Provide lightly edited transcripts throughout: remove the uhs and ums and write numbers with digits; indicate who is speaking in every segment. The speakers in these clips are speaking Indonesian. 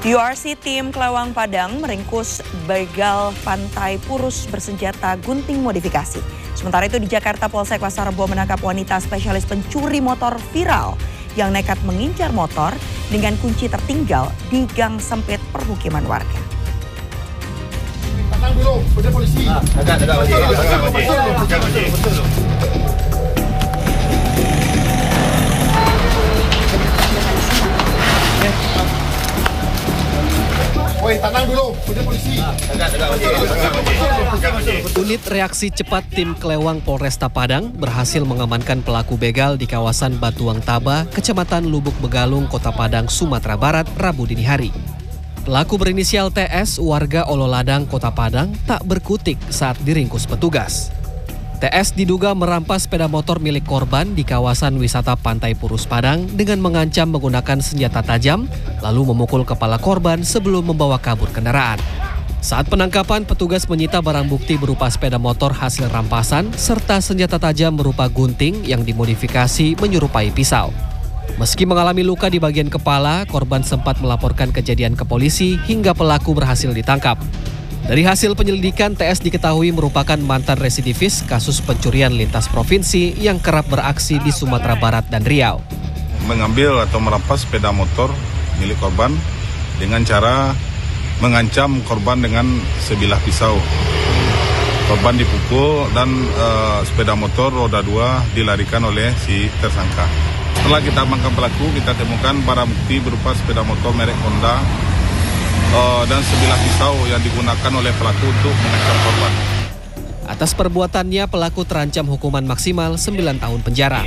Speaker 1: URC tim Klewang Padang meringkus begal pantai Purus bersenjata gunting modifikasi. Sementara itu di Jakarta, Polsek Pasar Rebo menangkap wanita spesialis pencuri motor viral yang nekat mengincar motor dengan kunci tertinggal di gang sempit permukiman warga.
Speaker 2: Tenang dulu, udah polisi. Woi, tenang dulu, udah polisi.
Speaker 3: Unit reaksi cepat tim Klewang Polresta Padang berhasil mengamankan pelaku begal di kawasan Batuang Taba, Kecamatan Lubuk Begalung, Kota Padang, Sumatera Barat, Rabu dini hari. Pelaku berinisial TS, warga Ololadang, Kota Padang, tak berkutik saat diringkus petugas. TS diduga merampas sepeda motor milik korban di kawasan wisata Pantai Purus Padang dengan mengancam menggunakan senjata tajam, lalu memukul kepala korban sebelum membawa kabur kendaraan. Saat penangkapan, petugas menyita barang bukti berupa sepeda motor hasil rampasan serta senjata tajam berupa gunting yang dimodifikasi menyerupai pisau. Meski mengalami luka di bagian kepala, korban sempat melaporkan kejadian ke polisi hingga pelaku berhasil ditangkap. Dari hasil penyelidikan, TS diketahui merupakan mantan residivis kasus pencurian lintas provinsi yang kerap beraksi di Sumatera Barat dan Riau.
Speaker 4: Mengambil atau merampas sepeda motor milik korban dengan cara mengancam korban dengan sebilah pisau. Korban dipukul dan sepeda motor roda 2 dilarikan oleh si tersangka. Setelah kita amankan pelaku, kita temukan barang bukti berupa sepeda motor merek Honda dan sebilah pisau yang digunakan oleh pelaku untuk mengancam korban.
Speaker 3: Atas perbuatannya, pelaku terancam hukuman maksimal 9 tahun penjara.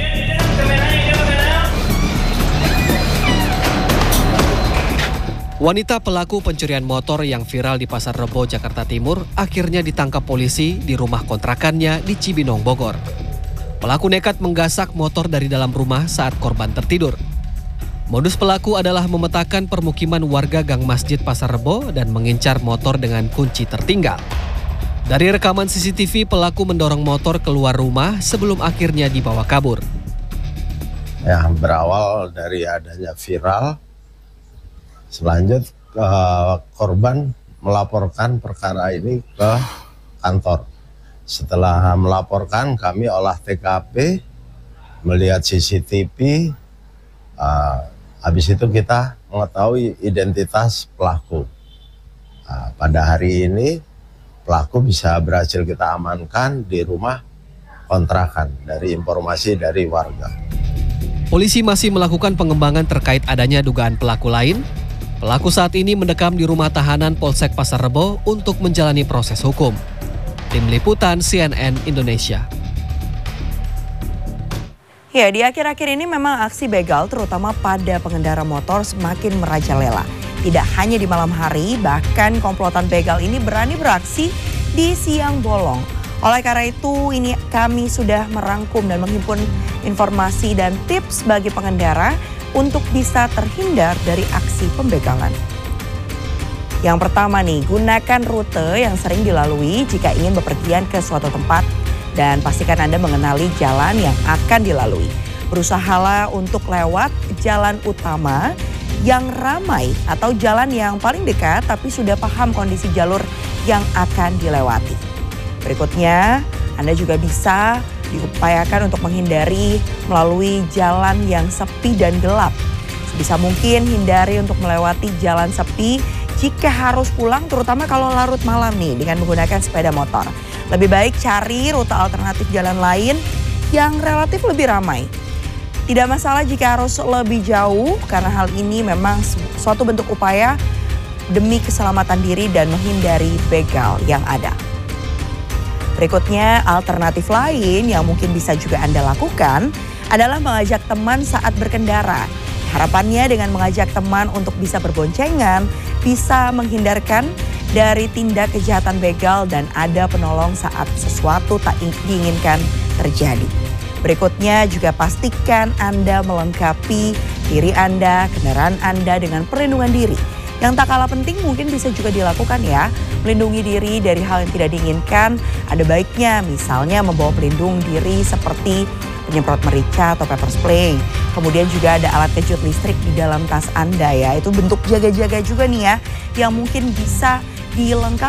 Speaker 3: Wanita pelaku pencurian motor yang viral di Pasar Rebo, Jakarta Timur, akhirnya ditangkap polisi di rumah kontrakannya di Cibinong, Bogor. Pelaku nekat menggasak motor dari dalam rumah saat korban tertidur. Modus pelaku adalah memetakan permukiman warga Gang Masjid Pasar Rebo dan mengincar motor dengan kunci tertinggal. Dari rekaman CCTV, pelaku mendorong motor keluar rumah sebelum akhirnya dibawa kabur.
Speaker 5: Ya, berawal dari adanya viral, selanjutnya korban melaporkan perkara ini ke kantor. Setelah melaporkan, kami olah TKP, melihat CCTV, habis itu kita mengetahui identitas pelaku. Pada hari ini pelaku bisa berhasil kita amankan di rumah kontrakan dari informasi dari warga.
Speaker 3: Polisi masih melakukan pengembangan terkait adanya dugaan pelaku lain. Pelaku saat ini mendekam di rumah tahanan Polsek Pasar Rebo untuk menjalani proses hukum. Tim Liputan CNN Indonesia.
Speaker 1: Ya, di akhir-akhir ini memang aksi begal terutama pada pengendara motor semakin merajalela. Tidak hanya di malam hari, bahkan komplotan begal ini berani beraksi di siang bolong. Oleh karena itu, ini kami sudah merangkum dan menghimpun informasi dan tips bagi pengendara untuk bisa terhindar dari aksi pembegalan. Yang pertama nih, gunakan rute yang sering dilalui jika ingin bepergian ke suatu tempat. Dan pastikan Anda mengenali jalan yang akan dilalui. Berusahalah untuk lewat jalan utama yang ramai atau jalan yang paling dekat tapi sudah paham kondisi jalur yang akan dilewati. Berikutnya, Anda juga bisa diupayakan untuk menghindari melalui jalan yang sepi dan gelap. Sebisa mungkin hindari untuk melewati jalan sepi jika harus pulang, terutama kalau larut malam nih dengan menggunakan sepeda motor. Lebih baik cari rute alternatif jalan lain yang relatif lebih ramai. Tidak masalah jika harus lebih jauh karena hal ini memang suatu bentuk upaya demi keselamatan diri dan menghindari begal yang ada. Berikutnya, alternatif lain yang mungkin bisa juga Anda lakukan adalah mengajak teman saat berkendara. Harapannya dengan mengajak teman untuk bisa berboncengan, bisa menghindarkan dari tindak kejahatan begal dan ada penolong saat sesuatu tak diinginkan terjadi. Berikutnya juga pastikan Anda melengkapi diri Anda, kendaraan Anda dengan perlindungan diri. Yang tak kalah penting mungkin bisa juga dilakukan ya, melindungi diri dari hal yang tidak diinginkan. Ada baiknya misalnya membawa pelindung diri seperti penyemprot merica atau pepper spray. Kemudian juga ada alat kejut listrik di dalam tas Anda ya. Itu bentuk jaga-jaga juga nih ya, yang mungkin bisa dilengkapi